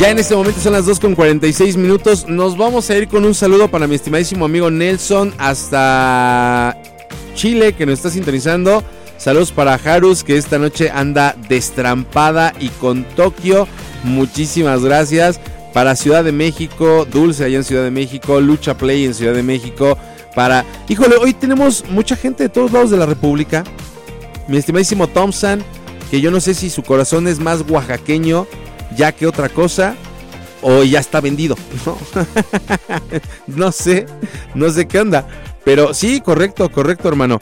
Ya en este momento son las 2:46. Nos vamos a ir con un saludo para mi estimadísimo amigo Nelson hasta Chile, que nos está sintonizando. Saludos para Harus, que esta noche anda destrampada y con Tokio. Muchísimas gracias. Para Ciudad de México, Dulce allá en Ciudad de México, Lucha Play en Ciudad de México. Híjole, hoy tenemos mucha gente de todos lados de la República. Mi estimadísimo Thompson, que yo no sé si su corazón es más oaxaqueño ya que otra cosa, o ya está vendido, ¿no? No sé qué onda. Pero sí, correcto, hermano.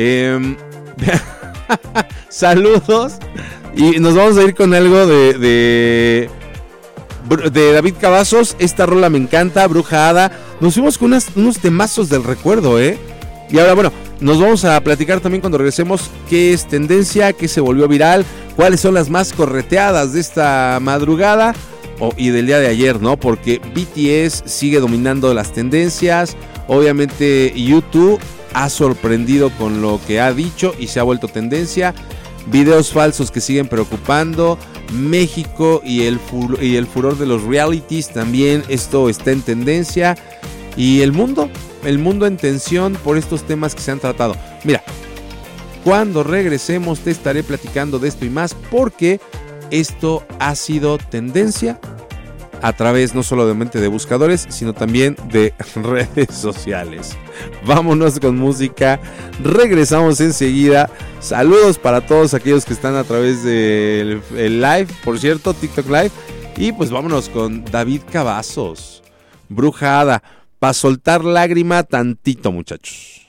Saludos. Y nos vamos a ir con algo de David Cavazos. Esta rola me encanta, Bruja Hada. Nos fuimos con unos temazos del recuerdo, Y ahora, bueno, nos vamos a platicar también cuando regresemos qué es tendencia, qué se volvió viral, cuáles son las más correteadas de esta madrugada y del día de ayer, ¿no? Porque BTS sigue dominando las tendencias. Obviamente YouTube ha sorprendido con lo que ha dicho y se ha vuelto tendencia. Videos falsos que siguen preocupando. México y el furor de los realities también, esto está en tendencia. Y el mundo en tensión por estos temas que se han tratado. Mira, cuando regresemos te estaré platicando de esto y más, porque esto ha sido tendencia a través no solamente de buscadores, sino también de redes sociales. Vámonos con música, regresamos enseguida. Saludos para todos aquellos que están a través del live, por cierto, TikTok Live. Y pues vámonos con David Cavazos, Bruja Hada, para soltar lágrima tantito, muchachos.